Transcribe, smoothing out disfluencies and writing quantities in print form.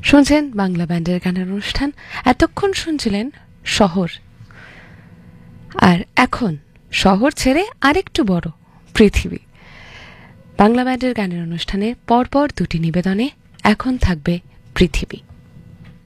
শুনছেন বাংলা ব্যান্ডের গানের অনুষ্ঠান। এতক্ষণ শুনছিলেন শহর, আর এখন শহর ছেড়ে আরেকটু বড় পৃথিবী। বাংলা ব্যান্ডের গানের অনুষ্ঠানে পরপর দুটি নিবেদনে এখন থাকবে পৃথিবী।